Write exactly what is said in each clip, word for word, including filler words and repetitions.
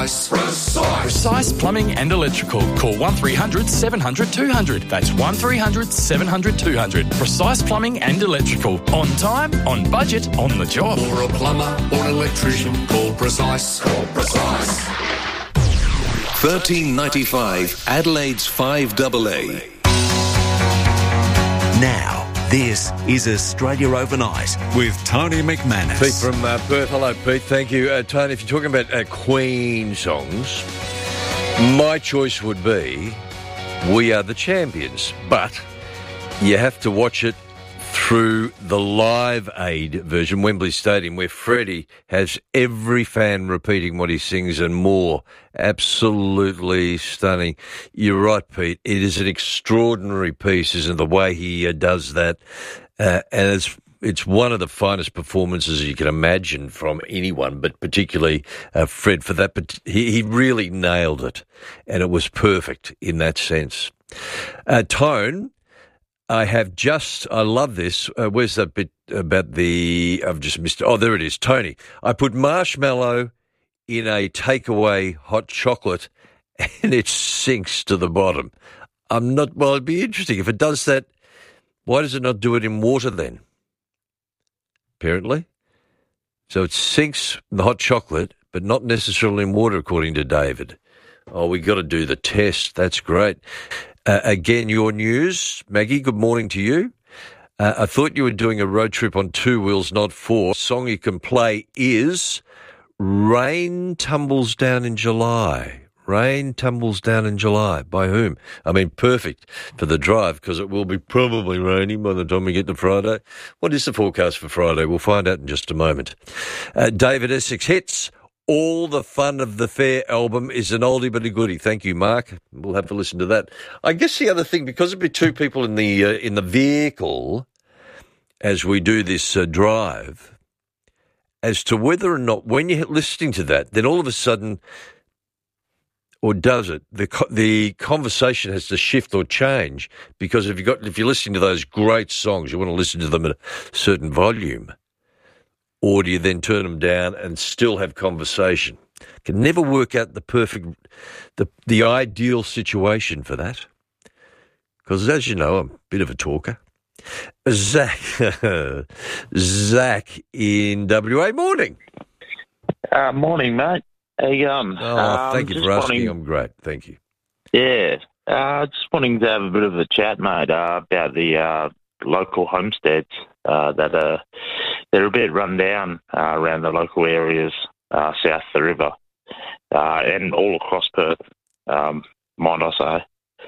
Precise. Precise. Precise Plumbing and Electrical. Call one three hundred seven hundred two hundred. That's one three hundred seven hundred two hundred. Precise Plumbing and Electrical. On time, on budget, on the job. For a plumber or an electrician, call Precise. Call Precise. thirteen ninety-five Adelaide's five A A. Now, this is Australia Overnight with Tony McManus. Pete from uh, Perth. Hello, Pete. Thank you. Uh, Tony, if you're talking about uh, Queen songs, my choice would be We Are the Champions. But you have to watch it through the Live Aid version, Wembley Stadium, where Freddie has every fan repeating what he sings and more. Absolutely stunning. You're right, Pete. It is an extraordinary piece, isn't it, the way he uh, does that. Uh, and it's it's one of the finest performances you can imagine from anyone, but particularly uh, Fred for that. But he, he really nailed it, and it was perfect in that sense. Uh, Tone, I have just, I love this. Uh, where's that bit about the, I've just missed it. Oh, there it is. Tony, I put marshmallow in a takeaway hot chocolate and it sinks to the bottom. I'm not, well, it'd be interesting. If it does that, why does it not do it in water then? Apparently. So it sinks in the hot chocolate, but not necessarily in water, according to David. Oh, we got to do the test. That's great. Uh, again, your news. Maggie, good morning to you. Uh, I thought you were doing a road trip on two wheels, not four. Song you can play is Rain Tumbles Down in July. Rain Tumbles Down in July. By whom? I mean, perfect for the drive, because it will be probably raining by the time we get to Friday. What is the forecast for Friday? We'll find out in just a moment. Uh, David Essex hits. All the Fun of the Fair album is an oldie but a goodie. Thank you, Mark. We'll have to listen to that. I guess the other thing, because there'll be two people in the uh, in the vehicle as we do this uh, drive, as to whether or not when you're listening to that, then all of a sudden, or does it, the the conversation has to shift or change, because if you got if you're listening to those great songs, you want to listen to them at a certain volume. Or do you then turn them down and still have conversation? Can never work out the perfect, the the ideal situation for that. Because as you know, I'm a bit of a talker. Zach, Zach in W A, morning. Uh, morning, mate. How you going? Oh, um, thank you for asking. I'm great. Thank you. Yeah, uh, just wanting to have a bit of a chat, mate, uh, about the uh, local homesteads uh, that are they're a bit run down uh, around the local areas uh, south of the river uh, and all across Perth, um, might I say.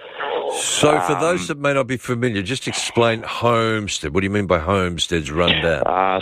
So for um, those that may not be familiar, just explain homestead. What do you mean by homesteads run down? Uh,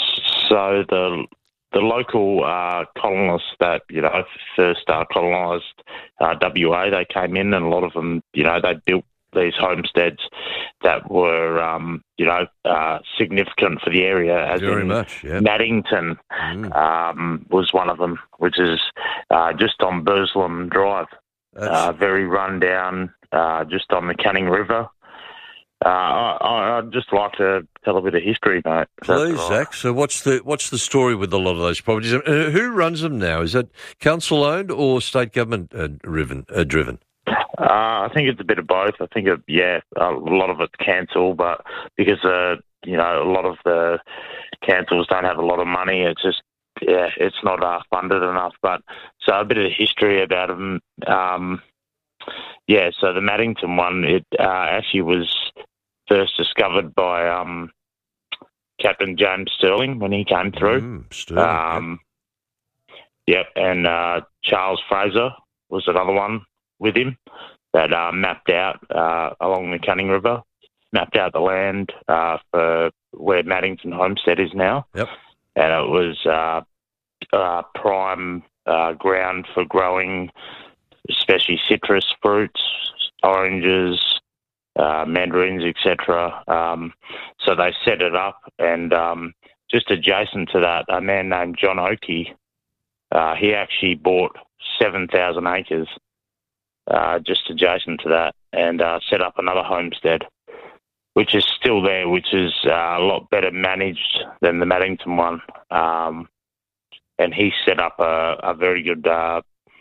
so the the local uh, colonists that, you know, first uh, colonised uh, W A, they came in and a lot of them, you know, they built these homesteads that were, um, you know, uh, significant for the area. As Very in much, yeah. Maddington Mm. um, was one of them, which is uh, just on Burslem Drive. Uh, very run down, uh, just on the Canning River. Uh, I, I'd just like to tell a bit of history, mate. Please, Zach. So what's the what's the story with a lot of those properties? Uh, who runs them now? Is it council owned or state government uh, driven? Uh, driven? Uh, I think it's a bit of both. I think, it, yeah, a lot of it's council, but because, uh, you know, a lot of the councils don't have a lot of money, it's just, yeah, it's not uh, funded enough. But so a bit of history about them. Um, yeah, so the Maddington one, it uh, actually was first discovered by um, Captain James Sterling when he came through. Mm, Sterling, um, yep, and uh, Charles Fraser was another one with him that uh, mapped out uh, along the Canning River, mapped out the land uh, for where Maddington Homestead is now. Yep. And it was uh, uh, prime uh, ground for growing, especially citrus fruits, oranges, uh, mandarins, et cetera. Um, so they set it up, and um, just adjacent to that, a man named John Oakey, uh, he actually bought seven thousand acres uh, just adjacent to that, and uh, set up another homestead, which is still there, which is uh, a lot better managed than the Maddington one. Um, and he set up a, a very good uh,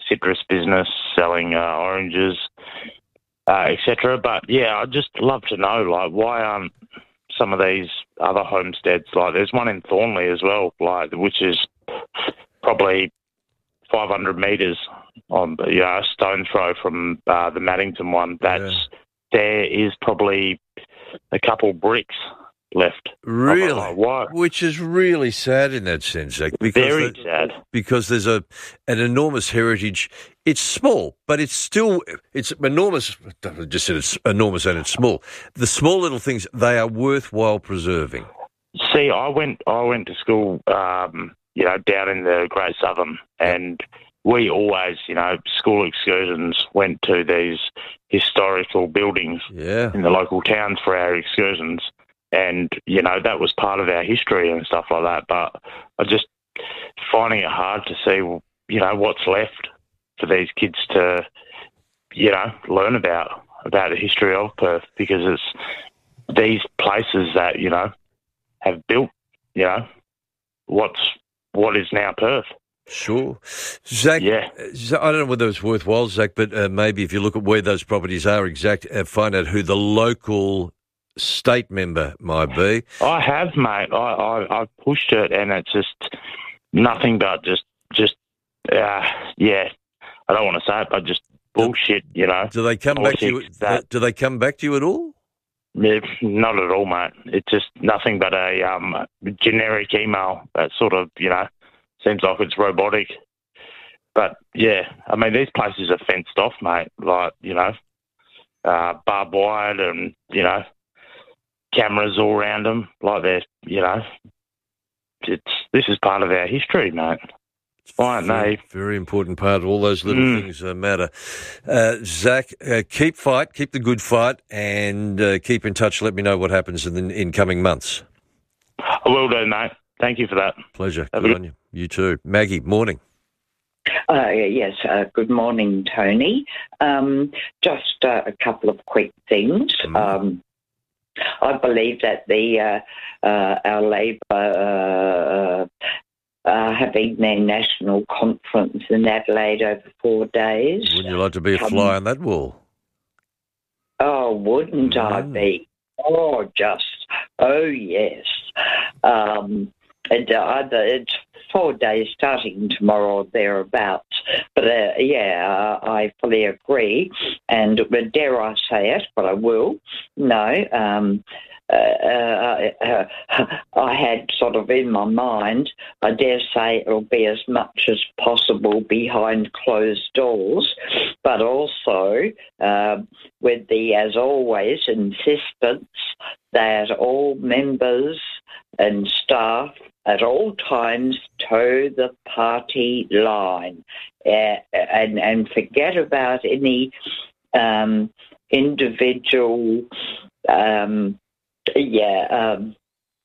citrus business, selling uh, oranges, uh, et cetera. But yeah, I'd just love to know, like, why aren't some of these other homesteads, like there's one in Thornley as well, like which is probably five hundred metres on, you know, a stone throw from uh, the Maddington one. That's Yeah. There is probably a couple bricks left. Really? Like, why? Which is really sad in that sense, Zach, because Very the- sad. because there's a an enormous heritage. It's small, but it's still it's enormous. I just said it's enormous and it's small. The small little things, they are worthwhile preserving. See, I went I went to school, um, you know, down in the Great Southern, and we always, you know, school excursions went to these historical buildings Yeah. in the local towns for our excursions, and you know that was part of our history and stuff like that. But I just finding it hard to see, you know, what's left for these kids to, you know, learn about about the history of Perth, because it's these places that, you know, have built, you know, what's what is now Perth. Sure. Zach, Yeah. Z- I don't know whether it's worthwhile, Zach, but uh, maybe if you look at where those properties are exact, uh, find out who the local state member might be. I have, mate. I, I I've pushed it, and it's just nothing but just just uh, yeah. I don't want to say it, but just bullshit. You know. Do they come back to you? Politics, that- Do they come back to you at all? Yeah, not at all, mate. It's just nothing but a um, generic email that sort of, you know, seems like it's robotic. But yeah, I mean, these places are fenced off, mate. Like, you know, uh, barbed wire and, you know, cameras all around them. Like they're, you know, it's this is part of our history, mate. Why aren't Very, they? very important part. All those little Mm. things uh, matter. Uh, Zach, uh, keep fight, keep the good fight, and uh, keep in touch. Let me know what happens in the in coming months. I will do, mate. Thank you for that. Pleasure. Have a Good good- on you. You too. Maggie, morning. Uh, yes, uh, good morning, Tony. Um, just uh, a couple of quick things. Mm. Um, I believe that the uh, uh, our Labor uh, uh, having their national conference in Adelaide over four days. Wouldn't you like to be a Um, fly on that wall? Oh, wouldn't I Mm. be? Oh, just, oh, yes. Um, and, uh, it's four days starting tomorrow or thereabouts. But, uh, yeah, uh, I fully agree. And uh, dare I say it, but I will. No, um, uh, uh, uh, I had sort of in my mind, I dare say it'll be as much as possible behind closed doors, but also uh, with the, as always, insistence that all members and staff at all times toe the party line uh, and, and forget about any um, individual um, yeah, um,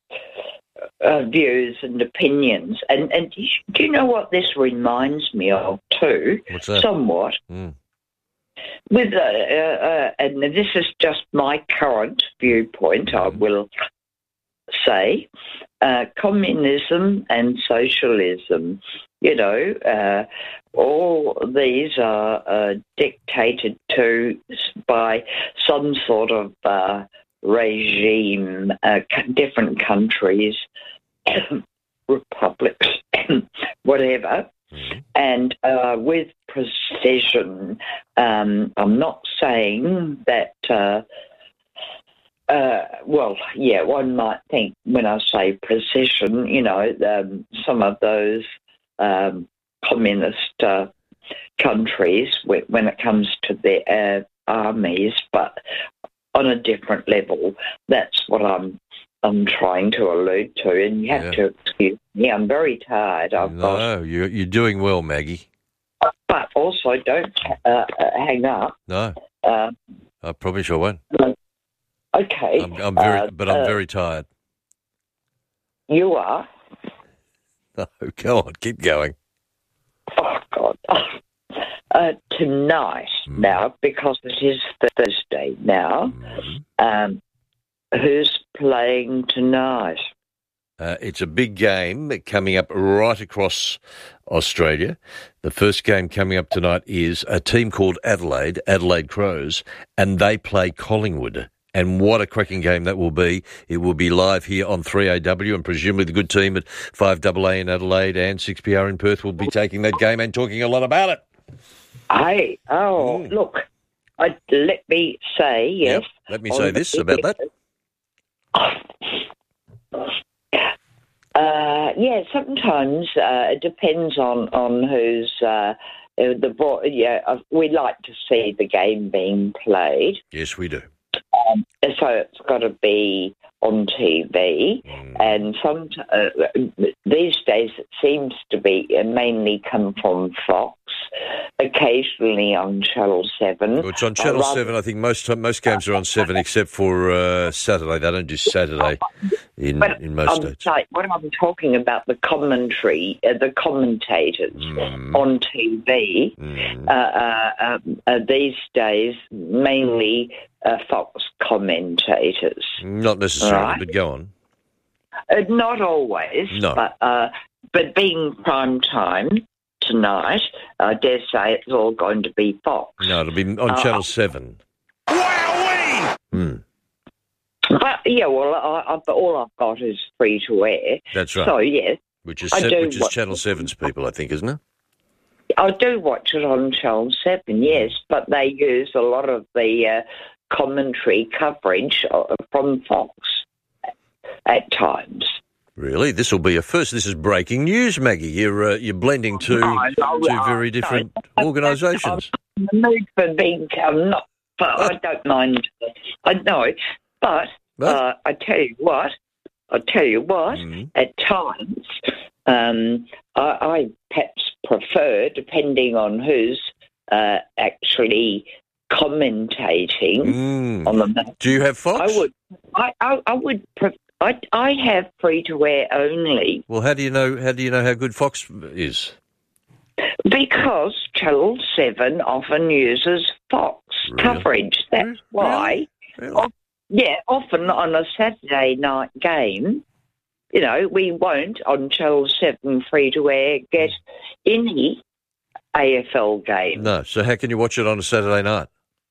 uh, views and opinions. And, and do you know what this reminds me of too? What's that? Somewhat. Mm. With uh, uh, and this is just my current viewpoint, I will say, uh, communism and socialism. You know, uh, all these are uh, dictated to by some sort of uh, regime, uh, different countries, republics, whatever. Mm-hmm. And uh, with precision, um, I'm not saying that, uh, uh, well, yeah, one might think when I say precision, you know, um, some of those um, communist uh, countries when it comes to their uh, armies, but on a different level. That's what I'm I'm trying to allude to, and you have Yeah. to excuse me. I'm very tired. I've got, No, you're, you're doing well, Maggie. but also don't uh, uh, hang up. No, Uh, I promise I won't. okay, I'm, I'm very, uh, but I'm uh, very tired. You are. No, go on, keep going. Oh God. Uh, tonight Mm. now, because it is Thursday now. Mhm. Um, who's playing tonight? Uh, it's a big game coming up right across Australia. The first game coming up tonight is a team called Adelaide, Adelaide Crows, and they play Collingwood. And what a cracking game that will be. It will be live here on three A W, and presumably the good team at five A A in Adelaide and six P R in Perth will be taking that game and talking a lot about it. Hey, oh, mm. look, I, let me say, yes. Yep. Let me say this about that. Uh, yeah, sometimes uh, it depends on, on who's... Uh, the yeah, we like to see the game being played. Yes, we do. Um, so it's got to be on T V, mm. and some uh, these days it seems to be uh, mainly come from Fox, occasionally on Channel Seven. Well, it's on Channel uh, Seven. I think most most games are on Seven, except for uh, Saturday. They don't do Saturday in but in most I'm states. Sorry, what I'm talking about, the commentary, uh, the commentators mm. on T V mm. uh, uh, um, uh, these days, mainly uh, Fox commentators. Not necessarily, right? but go on. Uh, not always, no. but uh, but being prime time tonight, I dare say it's all going to be Fox. No, it'll be on uh, Channel Seven. Wowee! Hmm. But yeah, well, I, I, but all I've got is free to air. That's right. So yes, which is se- which is Channel Seven's people, I think, isn't it? I do watch it on Channel Seven, yes, but they use a lot of the uh, commentary coverage from Fox at times. Really? This will be a first. This is breaking news, Maggie. You're uh, you're blending two, no, no, two no, very different no. organisations. I'm in the mood for being... I'm not... But I don't mind. I know. But uh, I tell you what, I tell you what, mm. at times um, I, I perhaps prefer, depending on who's uh, actually commentating mm. on the match. Do you have Fox? I would. I, I, I would. Pref- I, I have free to air only. Well, how do you know? How do you know how good Fox is? Because Channel Seven often uses Fox really? coverage. That's really? why. Really? Of, yeah, often on a Saturday night game, you know, we won't on Channel Seven free to air get any A F L game. No. So how can you watch it on a Saturday night?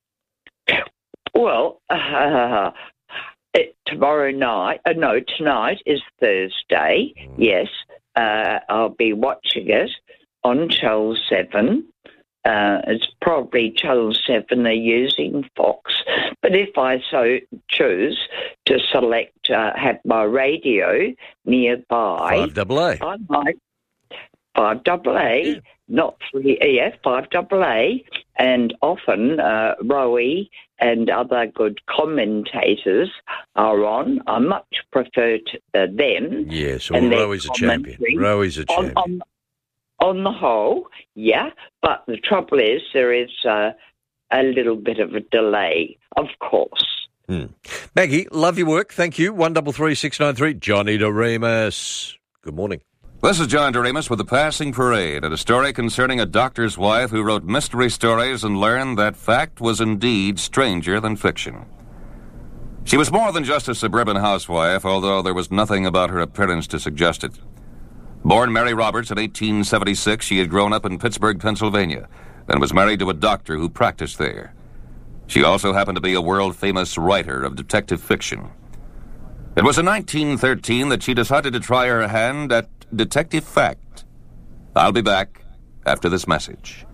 Well, uh, it, tomorrow night, uh, no, tonight is Thursday. Mm. Yes, uh, I'll be watching it on Channel seven. Uh, it's probably Channel seven are using Fox. But if I so choose to select, uh, have my radio nearby... five A A. I might... five A A, yeah. Not three, yeah, five A A, and often uh, Rowie and other good commentators are on. I much prefer to, uh, them. Yes, well, Rowie's a champion. Rowie's a champion. On, on, on the whole, yeah, but the trouble is there is uh, a little bit of a delay, of course. Hmm. Maggie, love your work. Thank you. one three three six nine three. Johnny Doremus. Good morning. This is John Doremus with The Passing Parade, and a story concerning a doctor's wife who wrote mystery stories and learned that fact was indeed stranger than fiction. She was more than just a suburban housewife, although there was nothing about her appearance to suggest it. Born Mary Roberts in eighteen seventy-six, she had grown up in Pittsburgh, Pennsylvania, and was married to a doctor who practiced there. She also happened to be a world-famous writer of detective fiction. It was in nineteen thirteen that she decided to try her hand at detective fact. I'll be back after this message.